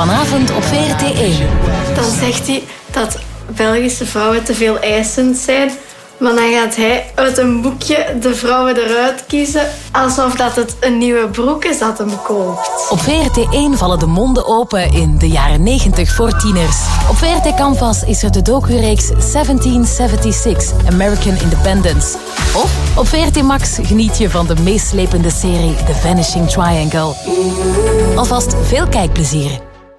Vanavond op VRT 1. Dan zegt hij dat Belgische vrouwen te veel eisend zijn. Maar dan gaat hij uit een boekje de vrouwen eruit kiezen, alsof dat het een nieuwe broek is dat hem koopt. Op VRT 1 vallen de monden open in de jaren 90 voor tieners. Op VRT Canvas is er de docu-reeks 1776, American Independence. Of op VRT Max geniet je van de meeslepende serie The Vanishing Triangle. Alvast veel kijkplezier.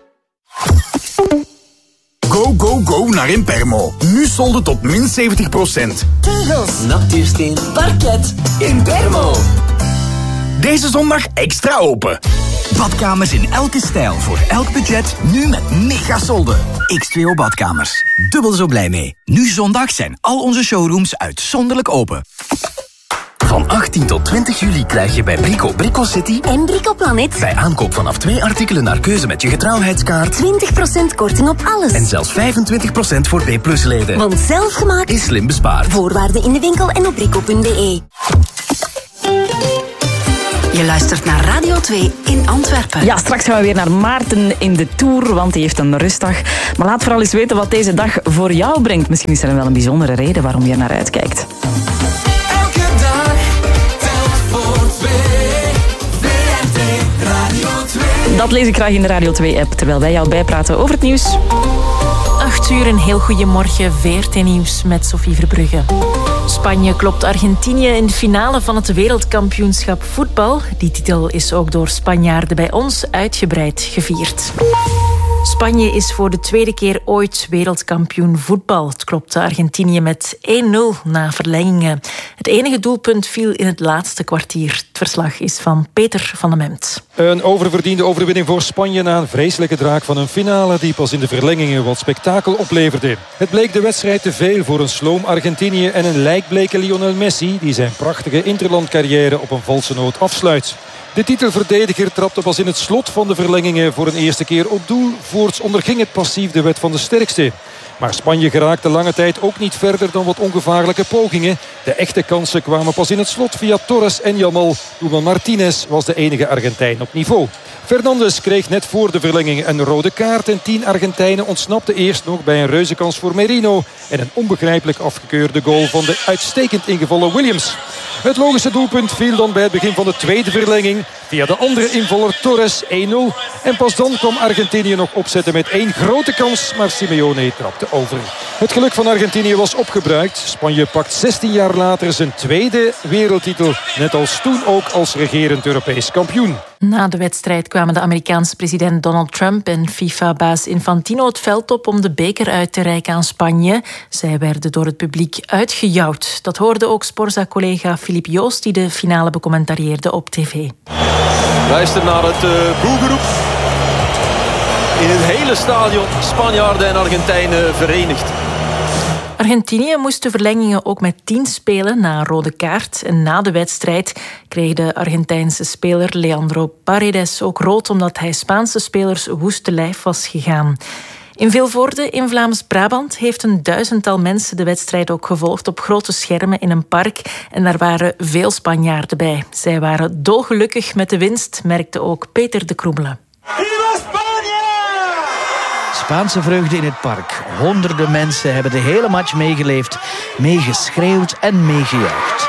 Go, go, go naar Impermo. Nu solden tot min 70%. Tegels, natuursteen, parket. Impermo. Deze zondag extra open. Badkamers in elke stijl, voor elk budget. Nu met mega solden. X2O Badkamers. Dubbel zo blij mee. Nu zondag zijn al onze showrooms uitzonderlijk open. Van 18 tot 20 juli krijg je bij Brico City en Brico Planet bij aankoop vanaf 2 artikelen naar keuze met je getrouwheidskaart 20% korting op alles. En zelfs 25% voor B+-leden. Want zelfgemaakt is slim bespaard. Voorwaarden in de winkel en op brico.be. Je luistert naar Radio 2 in Antwerpen. Ja, straks gaan we weer naar Maarten in de Tour, want die heeft een rustdag. Maar laat vooral eens weten wat deze dag voor jou brengt. Misschien is er wel een bijzondere reden waarom je er naar uitkijkt. Dat lees ik graag in de Radio 2-app, terwijl wij jou bijpraten over het nieuws. 8 uur, een heel goedemorgen. VRT-nieuws met Sophie Verbrugge. Spanje klopt Argentinië in de finale van het wereldkampioenschap voetbal. Die titel is ook door Spanjaarden bij ons uitgebreid gevierd. Spanje is voor de tweede keer ooit wereldkampioen voetbal. Het klopte Argentinië met 1-0 na verlengingen. Het enige doelpunt viel in het laatste kwartier. Het verslag is van Peter van den Memt. Een oververdiende overwinning voor Spanje na een vreselijke draak van een finale die pas in de verlengingen wat spektakel opleverde. Het bleek de wedstrijd te veel voor een sloom Argentinië en een lijkbleke Lionel Messi die zijn prachtige interlandcarrière op een valse noot afsluit. De titelverdediger trapte pas in het slot van de verlengingen voor een eerste keer op doel. Voorts onderging het passief de wet van de sterkste. Maar Spanje geraakte lange tijd ook niet verder dan wat ongevaarlijke pogingen. De echte kansen kwamen pas in het slot via Torres en Yamal. Doelman Martinez was de enige Argentijn op niveau. Fernandes kreeg net voor de verlenging een rode kaart en 10 Argentijnen ontsnapten eerst nog bij een reuzenkans voor Merino en een onbegrijpelijk afgekeurde goal van de uitstekend ingevallen Williams. Het logische doelpunt viel dan bij het begin van de tweede verlenging via de andere invaller Torres 1-0. En pas dan kwam Argentinië nog opzetten met 1 grote kans, maar Simeone trapte over. Het geluk van Argentinië was opgebruikt. Spanje pakt 16 jaar later zijn tweede wereldtitel, net als toen ook als regerend Europees kampioen. Na de wedstrijd kwamen de Amerikaanse president Donald Trump en FIFA-baas Infantino het veld op om de beker uit te reiken aan Spanje. Zij werden door het publiek uitgejouwd. Dat hoorde ook Sporza-collega Filip Joost, die de finale becommentarieerde op tv. Luister naar het boelgeroep. In het hele stadion Spanjaarden en Argentijnen verenigd. Argentinië moest de verlengingen ook met 10 spelen na een rode kaart. En na de wedstrijd kreeg de Argentijnse speler Leandro Paredes ook rood omdat hij Spaanse spelers woest te lijf was gegaan. In Vilvoorde in Vlaams-Brabant heeft een 1000-tal mensen de wedstrijd ook gevolgd op grote schermen in een park. En daar waren veel Spanjaarden bij. Zij waren dolgelukkig met de winst, merkte ook Peter de Kroemelen. Spaanse vreugde in het park. Honderden mensen hebben de hele match meegeleefd, meegeschreeuwd en meegejuicht.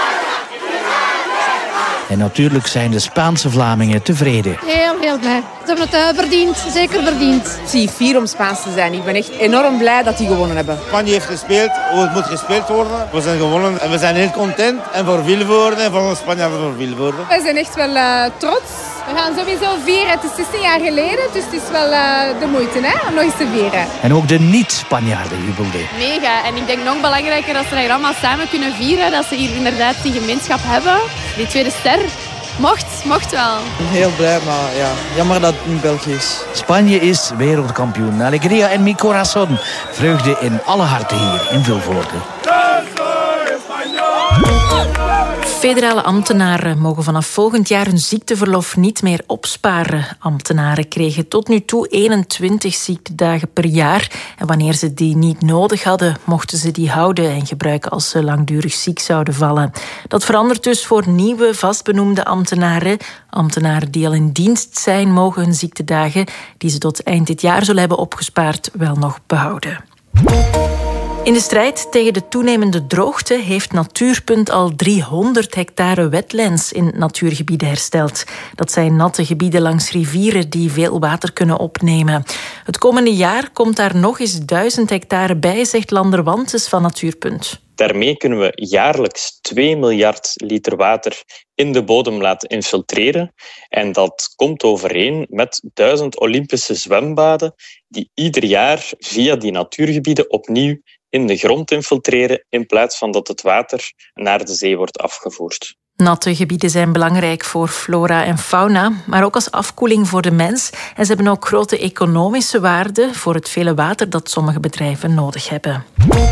En natuurlijk zijn de Spaanse Vlamingen tevreden. Heel blij. Ze hebben het verdiend, zeker verdiend. Ik zie fier om Spaans te zijn. Ik ben echt enorm blij dat die gewonnen hebben. Spanje heeft gespeeld hoe het moet gespeeld worden. We zijn gewonnen en we zijn heel content. En voor Vilvoorde en voor de Spanjaarden voor Vilvoorde. Wij zijn echt wel trots. We gaan sowieso vieren. Het is 16 jaar geleden, dus het is wel de moeite om nog eens te vieren. En ook de niet-Spanjaarden jubelden. Mega. En ik denk nog belangrijker dat ze hier allemaal samen kunnen vieren. Dat ze hier inderdaad die gemeenschap hebben. Die tweede ster. Mocht wel. Heel blij, maar ja, jammer dat het niet België is. Spanje is wereldkampioen. Alegria en mi corazón. Vreugde in alle harten hier in Vilvoorde. Federale ambtenaren mogen vanaf volgend jaar hun ziekteverlof niet meer opsparen. Ambtenaren kregen tot nu toe 21 ziektedagen per jaar. En wanneer ze die niet nodig hadden, mochten ze die houden en gebruiken als ze langdurig ziek zouden vallen. Dat verandert dus voor nieuwe vastbenoemde ambtenaren. Ambtenaren die al in dienst zijn, mogen hun ziektedagen, die ze tot eind dit jaar zullen hebben opgespaard, wel nog behouden. In de strijd tegen de toenemende droogte heeft Natuurpunt al 300 hectare wetlands in natuurgebieden hersteld. Dat zijn natte gebieden langs rivieren die veel water kunnen opnemen. Het komende jaar komt daar nog eens 1000 hectare bij, zegt Landerwantes van Natuurpunt. Daarmee kunnen we jaarlijks 2 miljard liter water in de bodem laten infiltreren. En dat komt overeen met 1000 Olympische zwembaden die ieder jaar via die natuurgebieden opnieuw in de grond infiltreren in plaats van dat het water naar de zee wordt afgevoerd. Natte gebieden zijn belangrijk voor flora en fauna, maar ook als afkoeling voor de mens. En ze hebben ook grote economische waarde voor het vele water dat sommige bedrijven nodig hebben.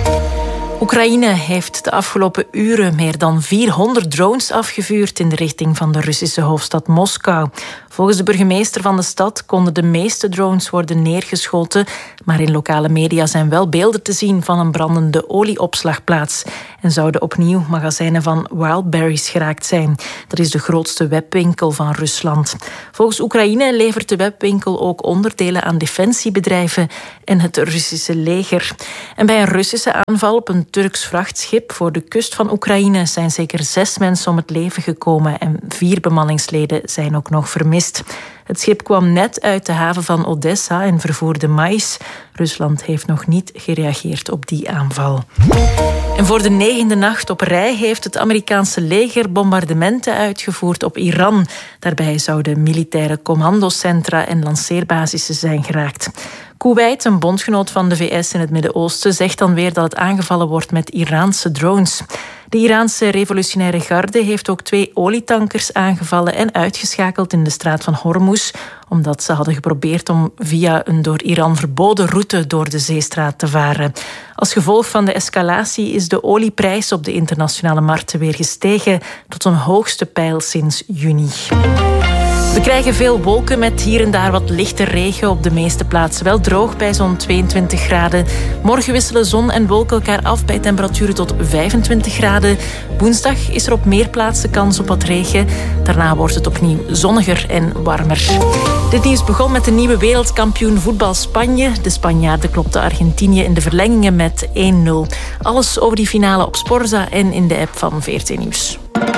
Oekraïne heeft de afgelopen uren meer dan 400 drones afgevuurd in de richting van de Russische hoofdstad Moskou. Volgens de burgemeester van de stad konden de meeste drones worden neergeschoten, maar in lokale media zijn wel beelden te zien van een brandende olieopslagplaats en zouden opnieuw magazijnen van Wildberries geraakt zijn. Dat is de grootste webwinkel van Rusland. Volgens Oekraïne levert de webwinkel ook onderdelen aan defensiebedrijven en het Russische leger. En bij een Russische aanval op een Turks vrachtschip voor de kust van Oekraïne zijn zeker 6 mensen om het leven gekomen en 4 bemanningsleden zijn ook nog vermist. Het schip kwam net uit de haven van Odessa en vervoerde mais. Rusland heeft nog niet gereageerd op die aanval. En voor de 9e nacht op rij heeft het Amerikaanse leger bombardementen uitgevoerd op Iran. Daarbij zouden militaire commandocentra en lanceerbasissen zijn geraakt. Kuwait, een bondgenoot van de VS in het Midden-Oosten, zegt dan weer dat het aangevallen wordt met Iraanse drones. De Iraanse revolutionaire garde heeft ook 2 olietankers aangevallen en uitgeschakeld in de straat van Hormuz, omdat ze hadden geprobeerd om via een door Iran verboden route door de zeestraat te varen. Als gevolg van de escalatie is de olieprijs op de internationale markten weer gestegen tot een hoogste peil sinds juni. We krijgen veel wolken met hier en daar wat lichte regen. Op de meeste plaatsen wel droog bij zo'n 22 graden. Morgen wisselen zon en wolken elkaar af bij temperaturen tot 25 graden. Woensdag is er op meer plaatsen kans op wat regen. Daarna wordt het opnieuw zonniger en warmer. Dit nieuws begon met de nieuwe wereldkampioen voetbal Spanje. De Spanjaarden klopten Argentinië in de verlengingen met 1-0. Alles over die finale op Sporza en in de app van VRT Nieuws.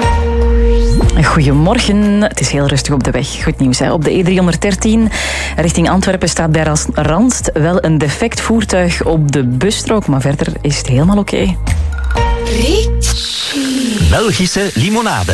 Goedemorgen. Het is heel rustig op de weg. Goed nieuws, hè? Op de E313 richting Antwerpen staat bij Randst wel een defect voertuig op de busstrook, maar verder is het helemaal oké. Belgische limonade.